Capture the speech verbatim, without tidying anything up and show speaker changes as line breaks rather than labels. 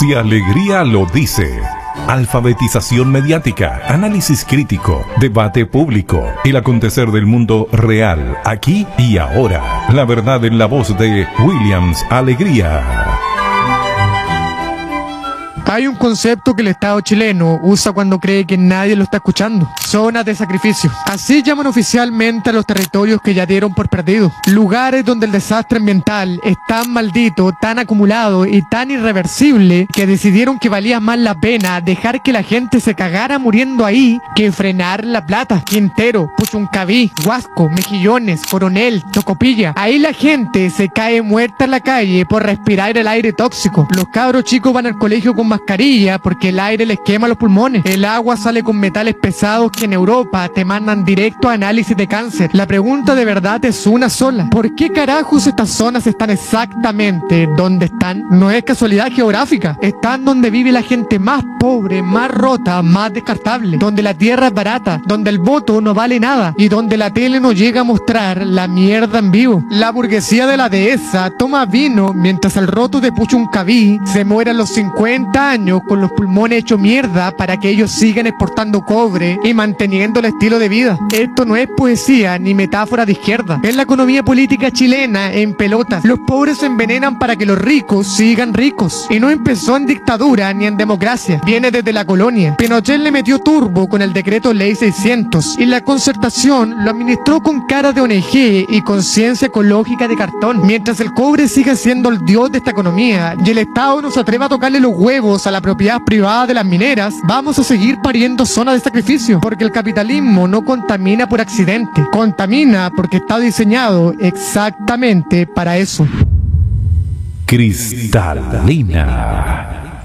Si Alegría lo dice. Alfabetización mediática, análisis crítico, debate público, el acontecer del mundo real, aquí y ahora. La verdad en la voz de Williams Alegría.
Hay un concepto que el Estado chileno usa cuando cree que nadie lo está escuchando. Zonas de sacrificio. Así llaman oficialmente a los territorios que ya dieron por perdidos. Lugares donde el desastre ambiental es tan maldito, tan acumulado y tan irreversible que decidieron que valía más la pena dejar que la gente se cagara muriendo ahí que frenar La Plata, Quintero, Puchuncaví, Huasco, Mejillones, Coronel, Tocopilla. Ahí la gente se cae muerta en la calle por respirar el aire tóxico. Los cabros chicos van al colegio con mascarilla porque el aire les quema los pulmones. El agua sale con metales pesados que en Europa te mandan directo a análisis de cáncer. La pregunta de verdad es una sola: ¿por qué carajos estas zonas están exactamente donde están? No es casualidad geográfica. Están donde vive la gente más pobre, más rota, más descartable, donde la tierra es barata, donde el voto no vale nada y donde la tele no llega a mostrar la mierda en vivo. La burguesía de la dehesa toma vino mientras el roto de Puchuncaví se muere a los cincuenta años con los pulmones hechos mierda para que ellos sigan exportando cobre y manteniendo el estilo de vida. Esto no es poesía ni metáfora de izquierda. Es la economía política chilena en pelotas. Los pobres se envenenan para que los ricos sigan ricos. Y no empezó en dictadura ni en democracia. Viene desde la colonia. Pinochet le metió turbo con el decreto ley seiscientos y la concertación lo administró con cara de O N G y conciencia ecológica de cartón. Mientras el cobre sigue siendo el dios de esta economía y el Estado no se atreve a tocarle los huevos a la propiedad privada de las mineras, vamos a seguir pariendo zonas de sacrificio, porque el capitalismo no contamina por accidente, contamina porque está diseñado exactamente para eso.
Cristalina.